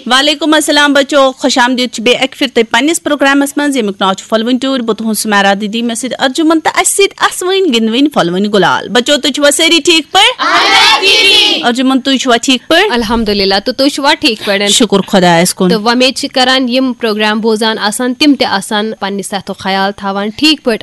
वालेकुम अस्सलाम बच्चों, खुश आमदीद बे एक फिर पन्निस प्रोग्रामस मज यमुक नाव फलवन टूर बह तुहद सुमेरा दीदी मे सद अर्जुमन तो अस असवन गिंदवन फलवन गुलाल। बच्चों तुझ सारी ठीक पर? अर्जुमन तुझ ठीक पर? अल्हम्दुलिल्लाह। तो तुझ ठीक पर? शुक्र खुदायस कुन। तो वमेद करान यम प्रोग्राम बोजान आसान तिम ते आसान पन्नि सेहतो ख्याल थावान ठीक पर